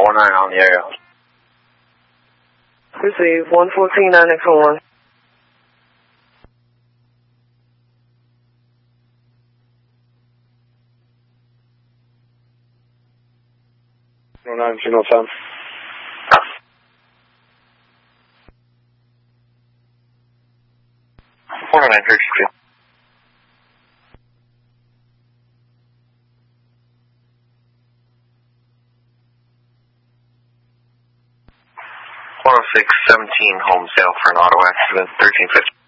49 on the area. Receive 114, 9X1. No 9, signal 10. Corner 9, Church Street. Corner 6, 17, home sale for an auto accident, 1350.